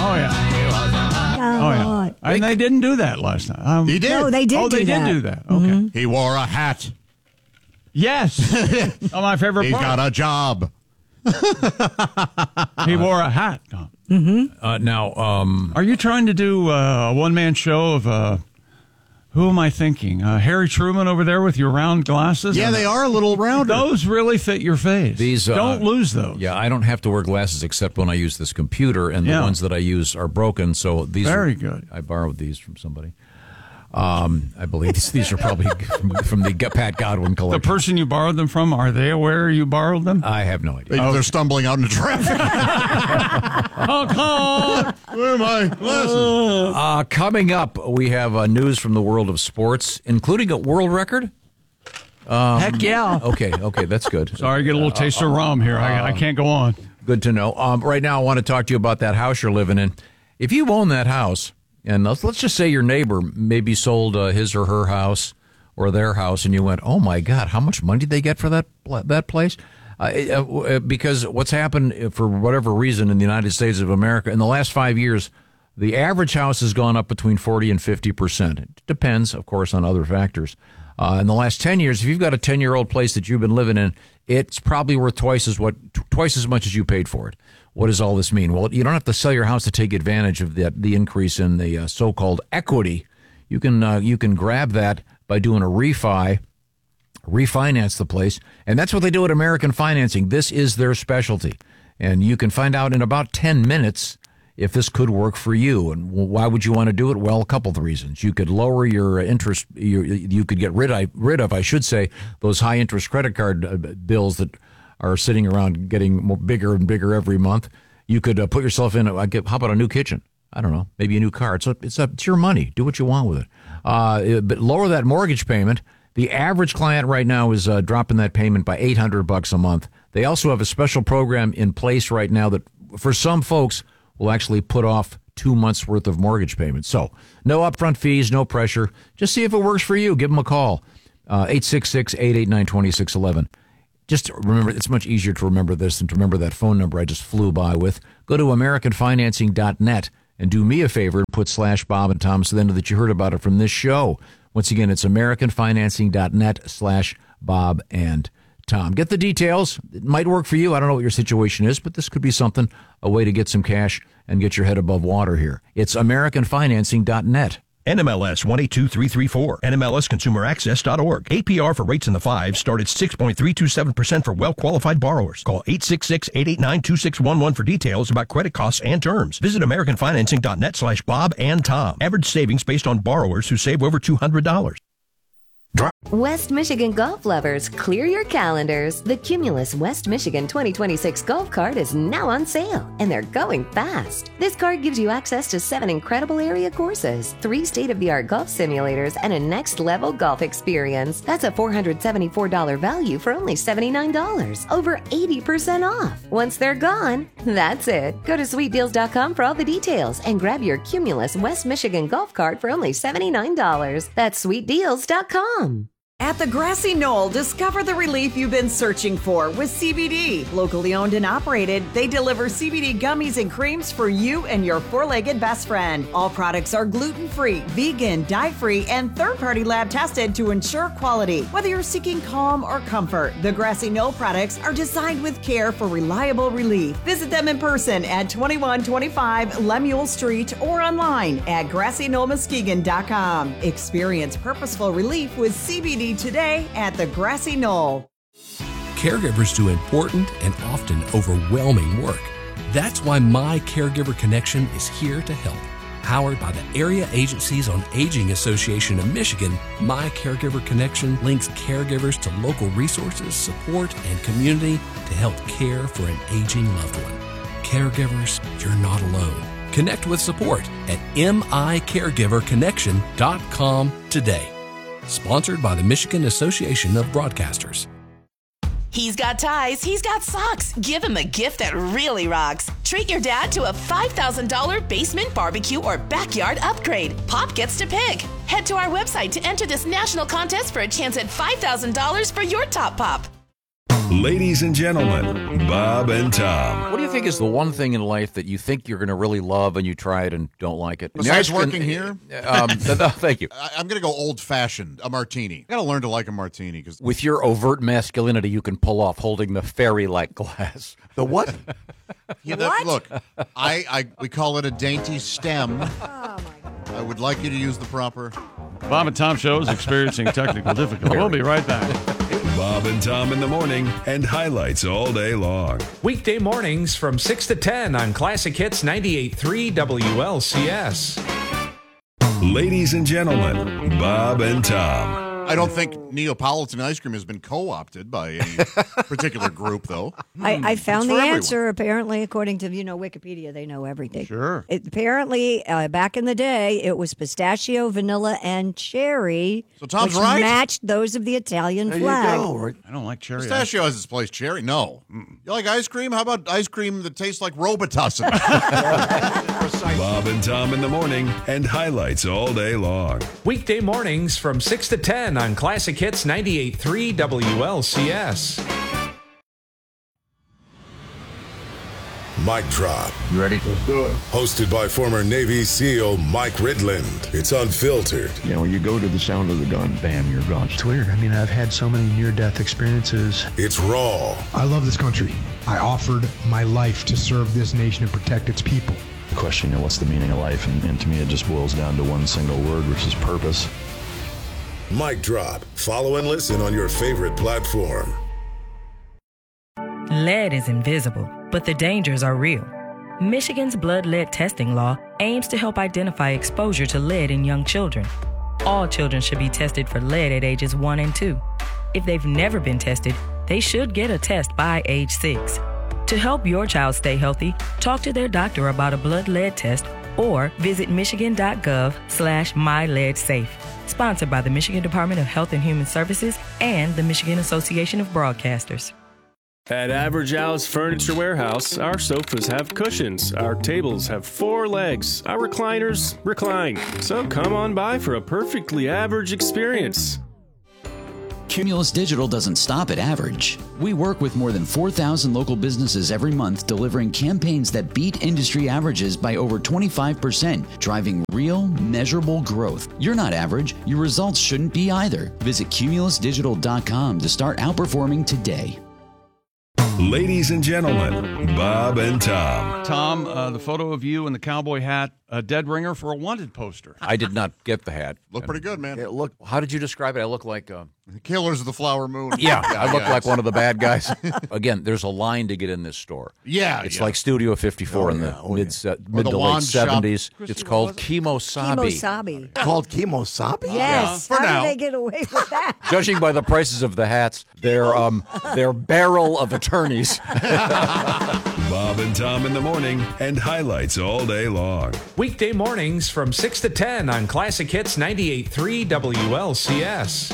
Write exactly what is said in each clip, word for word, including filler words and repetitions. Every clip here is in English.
Oh, yeah. Oh, yeah. And they didn't do that last night. Um, he did. No, they did Oh, do they that. did do that. Okay. Mm-hmm. He wore a hat. Yes. Oh, my favorite He's part. got a job. He wore a hat. Mm-hmm. Uh, now, um, Are you trying to do uh, a one-man show of, uh, who am I thinking? Uh, Harry Truman over there with your round glasses? Yeah, they are a little rounder. Those really fit your face. these uh, Don't lose those. Yeah, I don't have to wear glasses except when I use this computer, and Yeah. the ones that I use are broken. So these Very are, good. I borrowed these from somebody. Um, I believe these, these are probably from, from the Pat Godwin The collection. person you borrowed them from, are they aware you borrowed them? I have no They, idea. They're stumbling out into traffic. Oh, God. Where are my glasses? Uh, coming up, we have uh, news from the world of sports, including a world record. Um, Heck yeah. Okay, okay, that's good. Sorry, I get a little taste of rum here. I, I can't go on. Good to know. Um, right now, I want to talk to you about that house you're living in. If you own that house, and let's, let's just say your neighbor maybe sold uh, his or her house or their house, and you went, oh, my God, how much money did they get for that that place? Uh, uh, because what's happened, for whatever reason, in the United States of America, in the last five years, the average house has gone up between forty and fifty percent. It depends, of course, on other factors. Uh, in the last ten years, if you've got a ten-year-old place that you've been living in, it's probably worth twice as what twice as much as you paid for it. What does all this mean? Well, you don't have to sell your house to take advantage of the, the increase in the uh, so-called equity. You can uh, you can grab that by doing a refi, refinance the place, and that's what they do at American Financing. This is their specialty, and you can find out in about ten minutes if this could work for you. And why would you want to do it? Well, a couple of reasons. You could lower your interest. You, you could get rid of, rid of, I should say, those high interest credit card bills that are sitting around getting more, bigger and bigger every month. You could uh, put yourself in, a, how about a new kitchen? I don't know, maybe a new car. It's, a, it's, a, it's your money. Do what you want with it. Uh, but lower that mortgage payment. The average client right now is uh, dropping that payment by eight hundred bucks a month. They also have a special program in place right now that for some folks will actually put off two months worth of mortgage payments. So no upfront fees, no pressure. Just see if it works for you. Give them a call. Uh, eight six six, eight eight nine, two six one one. Just remember, it's much easier to remember this than to remember that phone number I just flew by with. Go to American Financing dot net and do me a favor and put slash Bob and Tom so then that you heard about it from this show. Once again, it's American Financing dot net slash Bob and Tom. Get the details. It might work for you. I don't know what your situation is, but this could be something, a way to get some cash and get your head above water here. It's American Financing dot net. N M L S one eight two three three four. N M L S consumer access dot org. A P R for rates in the fives start at six point three two seven percent for well-qualified borrowers. Call eight six six, eight eight nine, two six one one for details about credit costs and terms. Visit American Financing dot net slash Bob and Tom. Average savings based on borrowers who save over two hundred dollars. West Michigan golf lovers, clear your calendars. The Cumulus West Michigan twenty twenty-six golf cart is now on sale, and they're going fast. This card gives you access to seven incredible area courses, three state-of-the-art golf simulators, and a next-level golf experience. That's a four hundred seventy-four dollars value for only seventy-nine dollars, over eighty percent off. Once they're gone, that's it. Go to sweet deals dot com for all the details and grab your Cumulus West Michigan golf cart for only seventy-nine dollars. That's sweet deals dot com. At the Grassy Knoll, discover the relief you've been searching for with C B D. Locally owned and operated, they deliver C B D gummies and creams for you and your four-legged best friend. All products are gluten-free, vegan, dye-free, and third-party lab tested to ensure quality. Whether you're seeking calm or comfort, the Grassy Knoll products are designed with care for reliable relief. Visit them in person at twenty-one twenty-five Lemuel Street or online at grassy knoll muskegon dot com. Experience purposeful relief with C B D today at the Grassy Knoll. Caregivers do important and often overwhelming work. That's why My Caregiver Connection is here to help. Powered by the Area Agencies on Aging Association of Michigan, My Caregiver Connection links caregivers to local resources, support, and community to help care for an aging loved one. Caregivers, you're not alone. Connect with support at M I caregiver connection dot com today. Sponsored by the Michigan Association of Broadcasters. He's got ties, he's got socks. Give him a gift that really rocks. Treat your dad to a five thousand dollars basement barbecue or backyard upgrade. Pop gets to pick. Head to our website to enter this national contest for a chance at five thousand dollars for your top pop. Ladies and gentlemen, Bob and Tom. What do you think is the one thing in life that you think you're going to really love and you try it and don't like it? Besides And working here? Um, no, thank you. I, I'm going to go old-fashioned, a martini. I got to learn to like a martini. Cause With your overt masculinity, you can pull off holding the fairy-like glass. The what? Yeah, the, What? Look, I, I we call it a dainty stem. I would like you to use the proper... Bob and Tom Show is experiencing technical difficulty. We'll be right back. Bob and Tom in the morning and highlights all day long. Weekday mornings from six to ten on Classic Hits ninety-eight point three W L C S. Ladies and gentlemen, Bob and Tom. I don't think Neapolitan ice cream has been co-opted by any particular group, though. I, I found It's the for everyone. answer. Apparently, according to you know Wikipedia, they know everything. Sure. It, apparently, uh, back in the day, it was pistachio, vanilla, and cherry, So Tom's which right. matched those of the Italian There flag. you go. Right. I don't like cherry. ice Pistachio has its place. Cherry, no. You like ice cream? How about ice cream that tastes like Robitussin? Bob and Tom in the morning and highlights all day long. Weekday mornings from six to ten on Classic Hits ninety-eight point three W L C S. Mic Drop. You ready? Let's do it. Hosted by former Navy SEAL Mike Ridland. It's unfiltered. You know, when you go to the sound of the gun, bam, you're gone. It's weird. I mean, I've had so many near-death experiences. It's raw. I love this country. I offered my life to serve this nation and protect its people. The question, you know, what's the meaning of life? And, and to me, it just boils down to one single word, which is purpose. Mic Drop. Follow and listen on your favorite platform. Lead is invisible, but the dangers are real. Michigan's blood lead testing law aims to help identify exposure to lead in young children. All children should be tested for lead at ages one and two. If they've never been tested, they should get a test by age six. To help your child stay healthy, talk to their doctor about a blood lead test or visit michigan.gov slash myleadsafe. Sponsored by the Michigan Department of Health and Human Services and the Michigan Association of Broadcasters. At Average Al's Furniture Warehouse, our sofas have cushions, our tables have four legs, our recliners recline. So come on by for a perfectly average experience. Cumulus Digital doesn't stop at average. We work with more than four thousand local businesses every month, delivering campaigns that beat industry averages by over twenty-five percent, driving real, measurable growth. You're not average. Your results shouldn't be either. Visit cumulus digital dot com to start outperforming today. Ladies and gentlemen, Bob and Tom. Tom, uh, the photo of you in the cowboy hat, a dead ringer for a wanted poster. I did not get the hat. Look pretty good, man. It looked, how did you describe it? I look like... Uh, The Killers of the Flower Moon. Yeah, I look yeah, like it's- one of the bad guys. Again, there's a line to get in this store. Yeah, It's yeah. like Studio fifty-four Oh, in the yeah, oh, mid, yeah. uh, Or mid the to late wand shop. seventies. Christy, It's what called was it? Kemosabe. Kemosabe. Called Kemosabe? Yes. For How now. did they get away with that? Judging by the prices of the hats, they're um, they're barrel of attorneys. Bob and Tom in the morning and highlights all day long. Weekday mornings from six to ten on Classic Hits ninety-eight point three W L C S.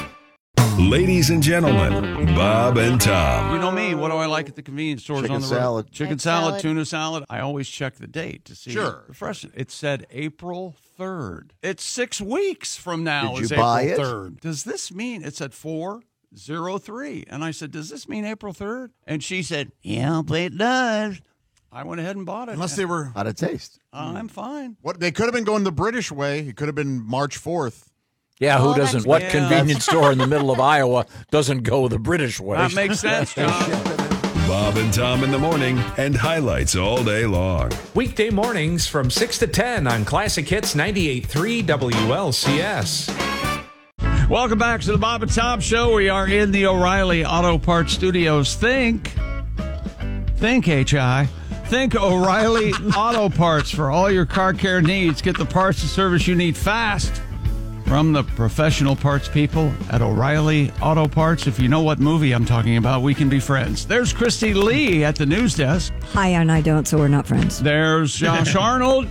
Ladies and gentlemen, Bob and Tom. You know me. What do I like at the convenience stores Chicken on the road? salad. Chicken Egg salad, salad. tuna salad. I always check the date to see Sure. the freshness. It said April third. It's six weeks from now. Did is you buy April it? third. Does this mean it said four zero three? And I said, does this mean April third? And she said, yeah, but it does. I went ahead and bought it. Unless they were... How'd it taste? I'm fine. What They could have been going the British way. It could have been March fourth. Yeah, who Oh, doesn't? that's- What yeah. convenience store in the middle of Iowa doesn't go the British way? That makes sense, John. Bob and Tom in the morning and highlights all day long. Weekday mornings from six to ten on Classic Hits ninety-eight point three W L C S. Welcome back to the Bob and Tom Show. We are in the O'Reilly Auto Parts Studios. Think, think, H I. Think O'Reilly Auto Parts for all your car care needs. Get the parts and service you need fast from the professional parts people at O'Reilly Auto Parts. If you know what movie I'm talking about, we can be friends. There's Christy Lee at the news desk. Hi, and I don't, so we're not friends. There's Josh Arnold.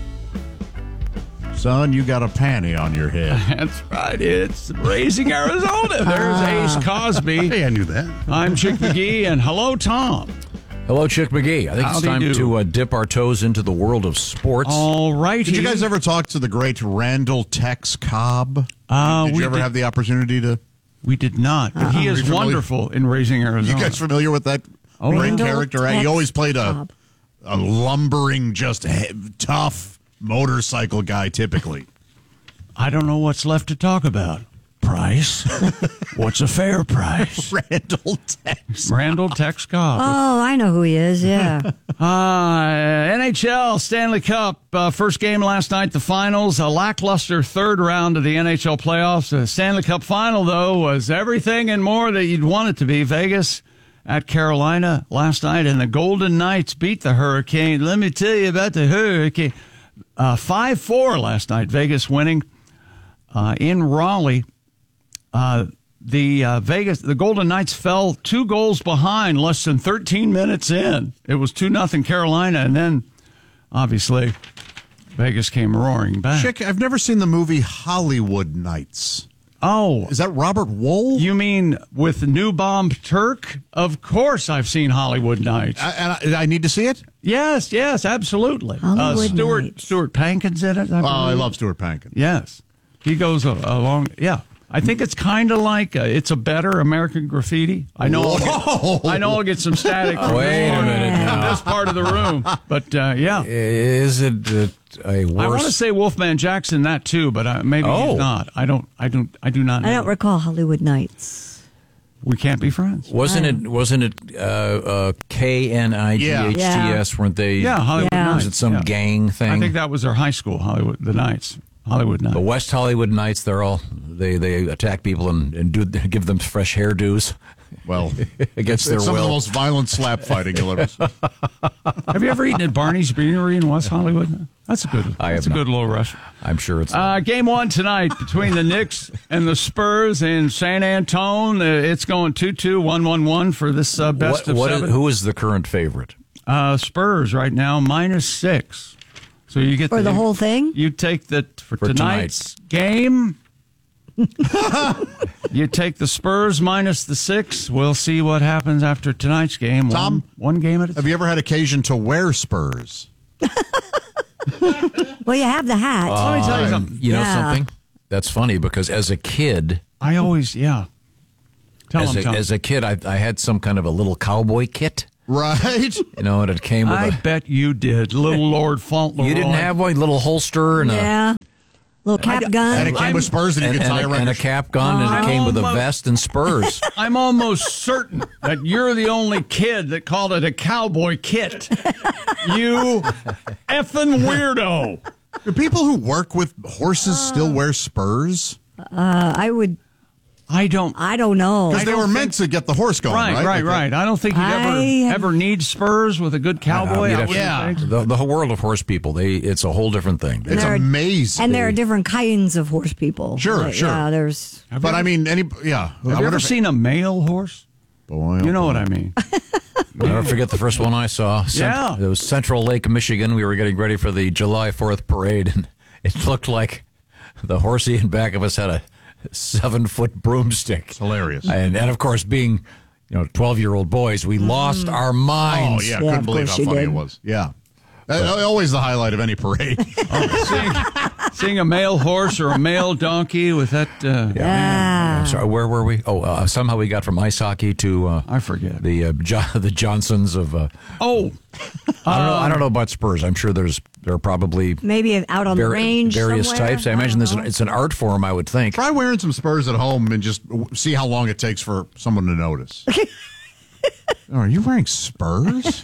Son, you got a panty on your head. That's right. It's Raising Arizona. There's Ace Cosby. Hey, I knew that. I'm Chick McGee, and hello, Tom. Hello, Chick McGee. I think it's Howdy time do. to uh, dip our toes into the world of sports. All right. Did you guys ever talk to the great Randall Tex Cobb? Uh, Did we you ever did- have the opportunity to? We did not. But he Are is you familiar- wonderful in Raising Arizona. You guys familiar with that Oh, great Randall character? He Tex always played a Cobb. a lumbering, just he- tough motorcycle guy, typically. I don't know what's left to talk about. Price? What's a fair price? Randall Tex. Randall Tex Cobb. Oh, I know who he is. Yeah. Uh, N H L Stanley Cup, uh, first game last night, the finals, a lackluster third round of the N H L playoffs. The Stanley Cup final, though, was everything and more that you'd want it to be. Vegas at Carolina last night, and the Golden Knights beat the Hurricane. Let me tell you about the Hurricane. Uh, five four last night, Vegas winning uh, in Raleigh. Uh, the uh, Vegas, the Golden Knights fell two goals behind less than thirteen minutes in. It was two nothing Carolina, and then obviously Vegas came roaring back. Chick, I've never seen the movie Hollywood Nights. Oh, is that Robert Wool? You mean with New Bomb Turk? Of course, I've seen Hollywood Nights. I, and I, I need to see it. Yes, yes, absolutely. Hollywood uh, Stuart Nights. Stuart Pankin's in it. I Oh, I believe. love Stuart Pankin. Yes, he goes a, along. Yeah, I think it's kind of like uh, it's a better American Graffiti. I know. I'll Whoa. get, I know. I'll get some static. from Wait this a part- minute from now. this part of the room, but uh, yeah. Is it uh, a worse? I want to say Wolfman Jackson that too, but uh, maybe Oh. he's not. I don't. I don't. I do not know. I don't recall Hollywood Nights. We can't be friends. Wasn't it? Wasn't it? Uh, uh, K N I G H T S? Weren't they? Yeah, Hollywood Yeah. Nights. Was it some Yeah. gang thing? I think that was their high school, Hollywood, the Knights, Hollywood Knights. The West Hollywood Knights. They're all they they attack people and, and do give them fresh hairdos. Well, against it's their some will. of the most violent slap fighting you'll ever see. Have you ever eaten at Barney's Beanery in West Hollywood? That's a good. I That's a have good not. little restaurant. I'm sure it's. Uh, game one tonight between the Knicks and the Spurs in San Antone. Uh, it's going two two, one one one for this uh, best what, of what is- seven. who is the current favorite? Uh, Spurs right now minus six. So you get For the whole thing? You take the for, For tonight's game. You take the Spurs minus the six. We'll see what happens after tonight's game. Tom, one, one game at a time. Have you ever had occasion to wear Spurs? Well, you have the hat. Let me tell you Uh, something. You know Yeah. something? That's funny because as a kid, I always, yeah. Tell as him, a, Tom. as a kid, I, I had some kind of a little cowboy kit. Right? You know, and it came with I a. bet you did, little Lord Fauntleroy. You didn't have one little holster and a Yeah. Little cap gun. And it came with Spurs, and you and, could tie and, a, around and a your- cap gun, and it I'm came with a almost- vest and spurs. I'm almost certain that you're the only kid that called it a cowboy kit. You effing weirdo. Do people who work with horses still wear Spurs? Uh, I would. I don't. I don't know. Because they don't were think- meant to get the horse going, Right, right? right, Like right. I don't think you'd I ever have- ever need Spurs with a good cowboy. You'd I have to- wouldn't think. the, the whole world of horse people, they it's a whole different thing. It's There are- amazing. And there are different kinds of horse people. Sure, Like, sure. Yeah, there's. But I mean, any yeah. Have you ever seen a male horse? Boy, You know what I mean. I'll never forget the first one I saw. Cent- Yeah. It was Central Lake, Michigan. We were getting ready for the July fourth parade, and it looked like the horsey in back of us had a seven-foot broomstick. It's hilarious. And, and of course, being you know twelve-year-old boys, we lost our Oh, minds. yeah. Yeah, Couldn't of believe course how you funny did. it was. Yeah. Uh, always the highlight of any parade. seeing, seeing a male horse or a male donkey with that. Uh, Yeah. I'm sorry, where were we? Oh, uh, somehow we got from ice hockey to uh, I forget. the uh, jo- the Johnsons of. Uh, Oh, I don't know. I don't know about Spurs. I'm sure there's there are probably Maybe out on the var- range. various somewhere. types. I imagine don't there's an, know. it's an art form. I would think. Try wearing some Spurs at home and just w- see how long it takes for someone to notice. Oh, are you wearing Spurs?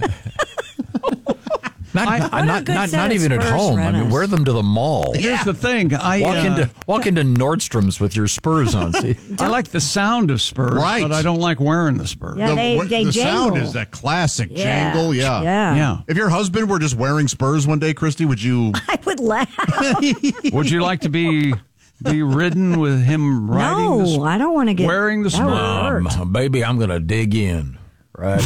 Not I- not, What a not, good not, set not of even at Spurs, home. I mean, Rennis. wear them to the mall. here's the thing. I Walk uh, into walk into Nordstrom's with your Spurs on. See? I like the sound of Spurs, Right. but I don't like wearing the Spurs. Yeah, the they- what- they the sound jangle. is that classic Yeah. jangle. Yeah. Yeah. Yeah. If your husband were just wearing Spurs one day, Christy, would you? I would laugh. Would you like to be be ridden with him riding the No, Spurs? I don't want to get wearing the that would Spurs. hurt. Um, baby, I'm gonna dig in. Right.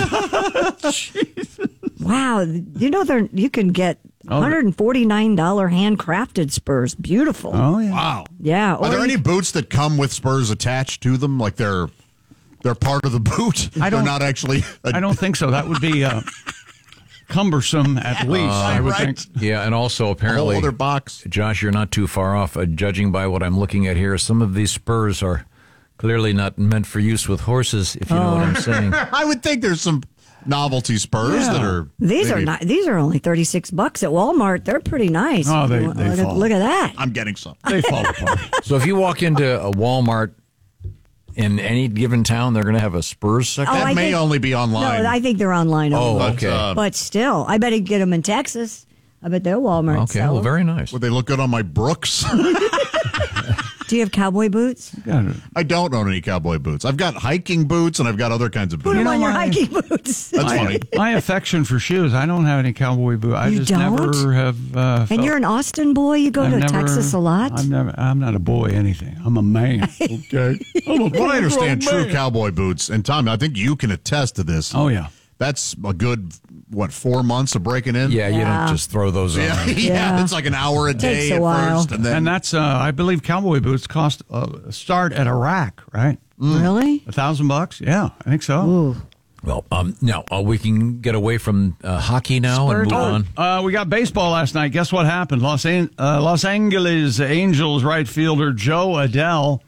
Wow, you know they're you can get Oh, one hundred forty-nine dollars handcrafted Spurs. Beautiful. Oh yeah. Wow. Yeah. Are there or any you- boots that come with Spurs attached to them, like they're they're part of the boot? I They're don't- not actually. A, I don't think so. That would be uh, cumbersome at least. I would right. think. Yeah, and also a whole apparently, other box. Josh, you're not too far off. Uh, judging by what I'm looking at here, some of these Spurs are Clearly not meant for use with horses, if you know Oh. what I'm saying. I would think there's some novelty spurs Yeah. that are. These are maybe- not. These are only thirty-six bucks at Walmart. They're pretty nice. Oh, they- look, they at, fall. look at that. I'm getting some. They fall apart. So if you walk into a Walmart in any given town, they're going to have a Spurs section? Oh, That I may think- only be online. No, I think they're online. Oh, only. okay. uh, But still, I bet you can get them in Texas. I bet they're Walmart. Okay, sell well, 'em. very nice. Would they look good on my Brooks? Do you have cowboy boots? I don't own any cowboy boots. I've got hiking boots and I've got other kinds of Put boots. them on your my- hiking boots. That's my, funny. my affection for shoes. I don't have any cowboy boots. I You just don't? never have. Uh, And felt- you're an Austin boy. You go I've to never- Texas a lot. I'm never. I'm not a boy. Anything. I'm a man. Okay. I'm a What I understand, full-grown true man. cowboy boots, and Tommy, I think you can attest to this. Oh yeah. That's a good, what, four months of breaking in? Yeah, you Yeah. don't just throw those on. Yeah, yeah, Yeah. it's like an hour a day Takes a at while. first. And then And that's. Uh, I believe cowboy boots cost uh, start at a rack, right? Really? A thousand bucks. Yeah, I think so. Ooh. Well, um, now uh, we can get away from uh, hockey now and Spurs. move Oh. on. Uh, we got baseball last night. Guess what happened? Los An- uh, Los Angeles Angels right fielder Joe Adell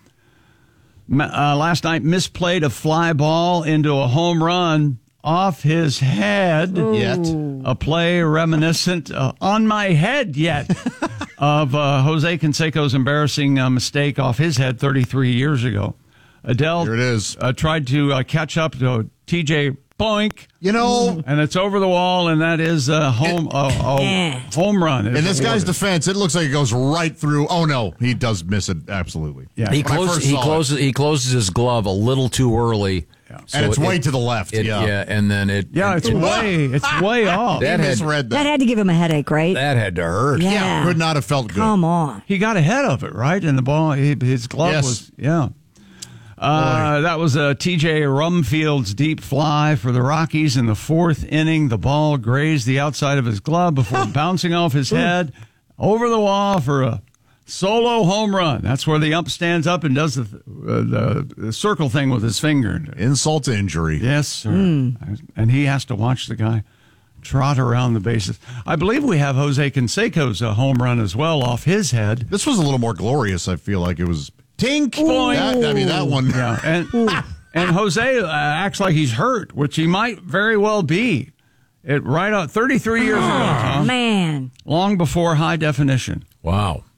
uh, last night misplayed a fly ball into a home run off his head. Yet. A play reminiscent uh, on my head yet of uh, Jose Canseco's embarrassing uh, mistake off his head thirty-three years ago. Adele Here it is. Uh, tried to uh, catch up to T J Boink. You know, And it's over the wall, and that is a home a, a Eh. home run. in this guy's defense. defense, it looks like it goes right through. Oh, no, he does miss it, absolutely. Yeah. He When I closes. first He saw it. closes. He closes his glove a little too early, Yeah. so And it's way it- to the left, it- yeah. and then it. Yeah, it- it's it- way it's way off. That He had- misread That that. had to give him a headache, right? that had to hurt. Yeah. Yeah, could not have felt good. Come on. He got ahead of it, right? And the ball, he, his glove Yes. was yeah. Uh, that was uh, T J Rumfield's deep fly for the Rockies in the fourth inning. The ball grazed the outside of his glove before bouncing off his head over the wall for a solo home run. That's where the ump stands up and does the, uh, the, the circle thing with his finger. Insult to injury. Yes, sir. And he has to watch the guy trot around the bases. I believe we have Jose Canseco's uh, home run as well off his head. This was a little more glorious, I feel like. It was tink. Boing. That, I mean, that one. Yeah, and and Jose uh, acts like he's hurt, which he might very well be. It right out thirty-three years ago, Tom, Man. long before high definition. Wow.